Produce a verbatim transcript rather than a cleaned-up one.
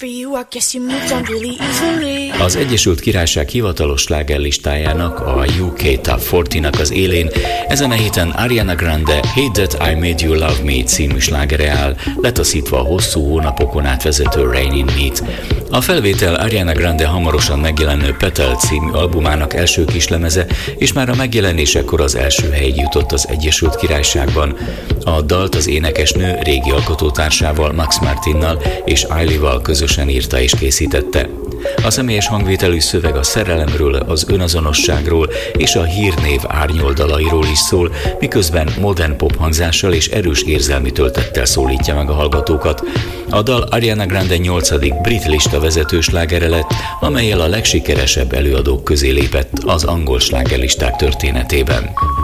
Az Egyesült Királyság hivatalos slágerlistájának, a U K Top negyvenek az élén ezen a héten Ariana Grande Hey That I Made You Love Me című slágere áll, letaszítva a hosszú hónapokon átvezető Rain in Heat. A felvétel Ariana Grande hamarosan megjelenő Petal című albumának első kislemeze, és már a megjelenésekor az első helyig jutott az Egyesült Királyságban. A dalt az énekesnő régi alkotótársával, Max Martinnal és Ailey-val közösen írta és készítette. A személyes hangvételű szöveg a szerelemről, az önazonosságról és a hírnév árnyoldalairól is szól, miközben modern pop hangzással és erős érzelmi töltettel szólítja meg a hallgatókat. A dal Ariana Grande nyolcadik brit lista vezető slágere lett, amellyel a legsikeresebb előadók közé lépett az angol slágerlisták történetében.